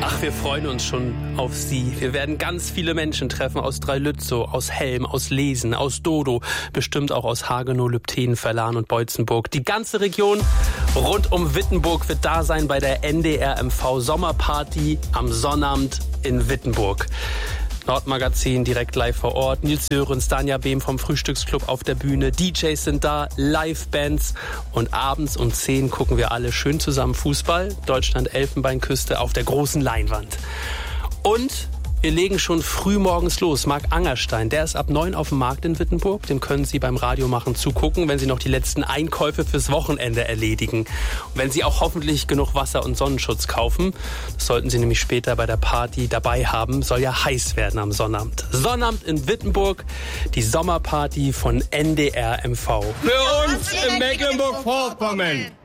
Ach, wir freuen uns schon auf Sie. Wir werden ganz viele Menschen treffen aus Dreilützow, aus Helm, aus Lesen, aus Dodo, bestimmt auch aus Hagenow, Lübtheen, Verlan und Beutzenburg. Die ganze Region rund um Wittenburg wird da sein bei der NDR-MV Sommerparty am Sonnabend in Wittenburg. Nordmagazin direkt live vor Ort. Nils Sörensen, Danja Behm vom Frühstücksclub auf der Bühne. DJs sind da, Live-Bands. Und abends um 10 gucken wir alle schön zusammen Fußball. Deutschland-Elfenbeinküste auf der großen Leinwand. Und wir legen schon früh morgens los. Marc Angerstein, der ist ab 9 auf dem Markt in Wittenburg. Dem können Sie beim Radiomachen zugucken, wenn Sie noch die letzten Einkäufe fürs Wochenende erledigen. Und wenn Sie auch hoffentlich genug Wasser und Sonnenschutz kaufen, das sollten Sie nämlich später bei der Party dabei haben, soll ja heiß werden am Sonnabend. Sonnabend in Wittenburg, die Sommerparty von NDR MV. Für uns in Mecklenburg-Vorpommern.